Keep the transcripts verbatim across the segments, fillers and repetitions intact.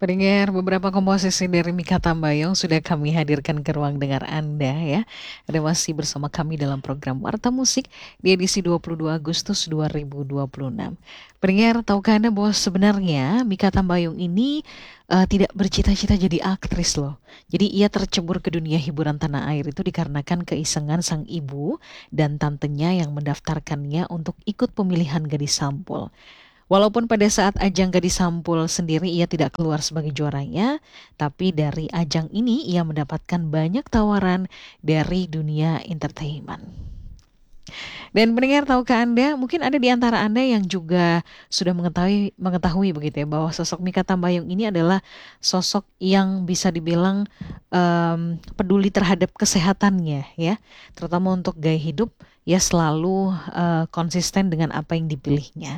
Pendengar, beberapa komposisi dari Mikha Tambayong sudah kami hadirkan ke ruang dengar Anda ya. Ada masih bersama kami dalam program Warta Musik di edisi dua puluh dua Agustus dua ribu dua puluh enam. Pendengar, tahukah Anda bahwa sebenarnya Mikha Tambayong ini eh, tidak bercita-cita jadi aktris loh. Jadi ia tercebur ke dunia hiburan tanah air itu dikarenakan keisengan sang ibu dan tantenya yang mendaftarkannya untuk ikut pemilihan gadis sampul. Walaupun pada saat ajang Gadis Sampul sendiri ia tidak keluar sebagai juaranya, tapi dari ajang ini ia mendapatkan banyak tawaran dari dunia entertainment. Dan pendengar, tahukah Anda, mungkin ada di antara Anda yang juga sudah mengetahui mengetahui begitu ya bahwa sosok Mikha Tambayong ini adalah sosok yang bisa dibilang em, peduli terhadap kesehatannya ya, terutama untuk gaya hidup, ia selalu eh, konsisten dengan apa yang dipilihnya.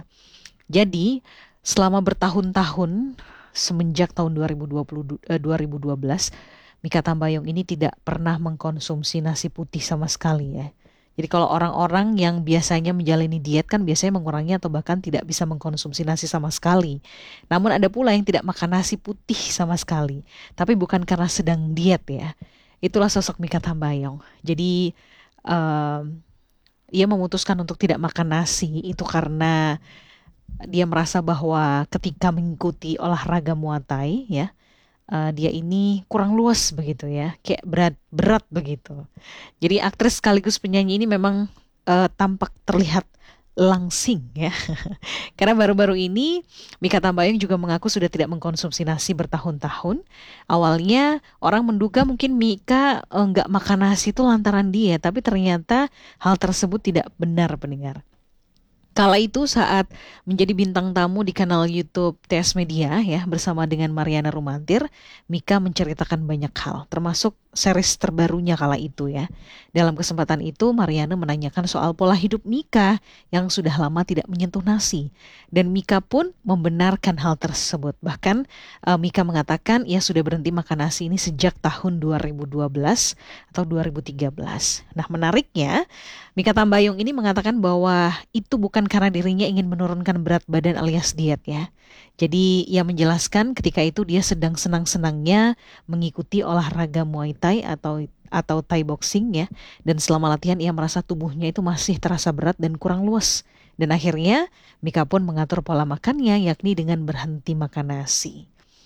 Jadi, selama bertahun-tahun semenjak tahun dua ribu dua puluh, eh, dua ribu dua belas, Mikha Tambayong ini tidak pernah mengkonsumsi nasi putih sama sekali ya. Jadi kalau orang-orang yang biasanya menjalani diet kan biasanya mengurangi atau bahkan tidak bisa mengkonsumsi nasi sama sekali. Namun ada pula yang tidak makan nasi putih sama sekali. Tapi bukan karena sedang diet ya. Itulah sosok Mikha Tambayong. Jadi em, ia memutuskan untuk tidak makan nasi itu karena dia merasa bahwa ketika mengikuti olahraga Muay Thai ya, eh, dia ini kurang luas begitu ya, kayak berat berat begitu. Jadi aktris sekaligus penyanyi ini memang eh, tampak terlihat langsing ya. Karena baru-baru ini Mikha Tambayong juga mengaku sudah tidak mengkonsumsi nasi bertahun-tahun. Awalnya orang menduga mungkin Mika eh, nggak makan nasi itu lantaran dia, tapi ternyata hal tersebut tidak benar pendengar. Kala itu saat menjadi bintang tamu di kanal YouTube T S Media ya bersama dengan Mariana Rumantir, Mika menceritakan banyak hal, termasuk series terbarunya kala itu ya. Dalam kesempatan itu Mariana menanyakan soal pola hidup Mika yang sudah lama tidak menyentuh nasi. Dan Mika pun membenarkan hal tersebut. Bahkan eh, Mika mengatakan ia sudah berhenti makan nasi ini sejak tahun dua ribu dua belas atau dua ribu tiga belas. Nah menariknya Mikha Tambayong ini mengatakan bahwa itu bukan karena dirinya ingin menurunkan berat badan alias diet ya. Jadi ia menjelaskan ketika itu dia sedang senang-senangnya mengikuti olahraga Muay Thai atau atau Thai boxing ya. Dan selama latihan ia merasa tubuhnya itu masih terasa berat dan kurang luas. Dan akhirnya Mika pun mengatur pola makannya yakni dengan berhenti makan nasi.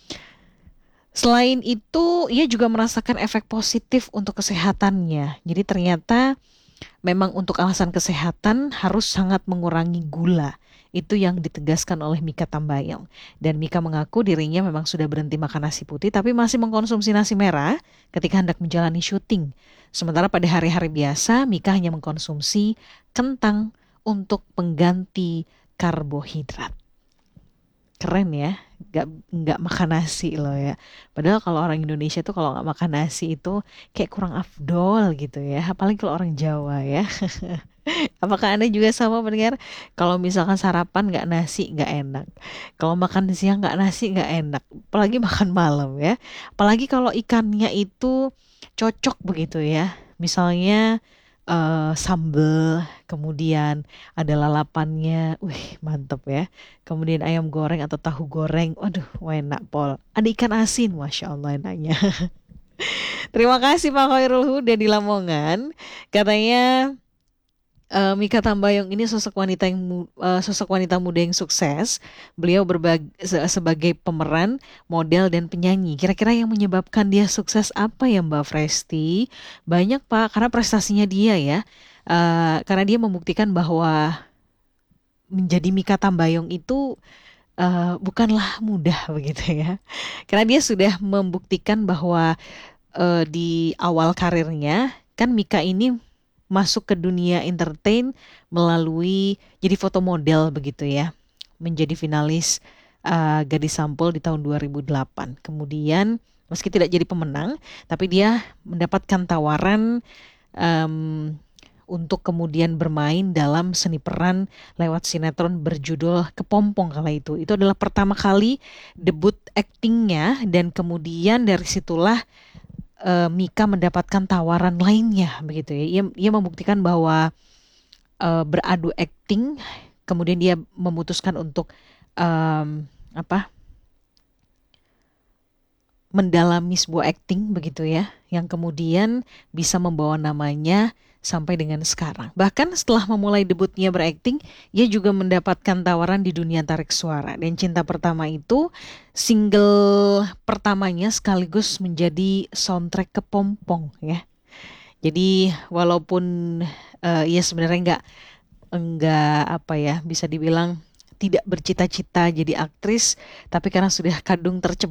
Selain itu, ia juga merasakan efek positif untuk kesehatannya. Jadi ternyata memang untuk alasan kesehatan harus sangat mengurangi gula. Itu yang ditegaskan oleh Mikha Tambayong. Dan Mika mengaku dirinya memang sudah berhenti makan nasi putih tapi masih mengkonsumsi nasi merah ketika hendak menjalani syuting. Sementara pada hari-hari biasa Mika hanya mengkonsumsi kentang untuk pengganti karbohidrat. Keren ya, nggak nggak makan nasi loh ya. Padahal kalau orang Indonesia tuh kalau nggak makan nasi itu kayak kurang afdol gitu ya. Apalagi kalau orang Jawa ya. Apakah Anda juga sama mendengar? Kalau misalkan sarapan nggak nasi nggak enak. Kalau makan siang nggak nasi nggak enak. Apalagi makan malam ya. Apalagi kalau ikannya itu cocok begitu ya. Misalnya eh, sambal, kemudian ada lalapannya, wih mantep ya. Kemudian ayam goreng atau tahu goreng, waduh enak pol. Ada ikan asin, masya Allah enaknya. Terima kasih Pak Khairul Huda di Lamongan. Katanya eh, Mikha Tambayong ini sosok wanita yang mu- eh, sosok wanita muda yang sukses. Beliau berbag- se- sebagai pemeran, model dan penyanyi. Kira-kira yang menyebabkan dia sukses apa ya Mbak Presti? Banyak Pak, karena prestasinya dia ya. Eh, karena dia membuktikan bahwa menjadi Mikha Tambayong itu eh, bukanlah mudah begitu ya. Karena dia sudah membuktikan bahwa eh, di awal karirnya kan Mika ini masuk ke dunia entertain melalui jadi foto model begitu ya. Menjadi finalis eh, Gadis Sampul di tahun dua ribu delapan. Kemudian meski tidak jadi pemenang, tapi dia mendapatkan tawaran em, untuk kemudian bermain dalam seni peran lewat sinetron berjudul Kepompong kala itu. Itu adalah pertama kali debut aktingnya dan kemudian dari situlah eh, Mika mendapatkan tawaran lainnya begitu ya. Ia, ia membuktikan bahwa eh, beradu akting, kemudian dia memutuskan untuk em, apa mendalami sebuah acting begitu ya, yang kemudian bisa membawa namanya sampai dengan sekarang. Bahkan setelah memulai debutnya berakting, ia juga mendapatkan tawaran di dunia tarik suara. Dan Cinta Pertama itu single pertamanya sekaligus menjadi soundtrack ke Pompong ya. Jadi walaupun uh, ia sebenarnya nggak enggak apa ya, bisa dibilang tidak bercita-cita jadi aktris, tapi karena sudah kadung tercebur